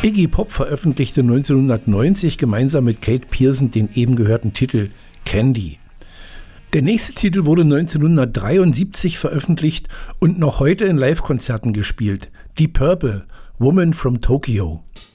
Iggy Pop veröffentlichte 1990 gemeinsam mit Kate Pierson den eben gehörten Titel Candy. Der nächste Titel wurde 1973 veröffentlicht und noch heute in Live-Konzerten gespielt. Deep Purple, Woman from Tokyo.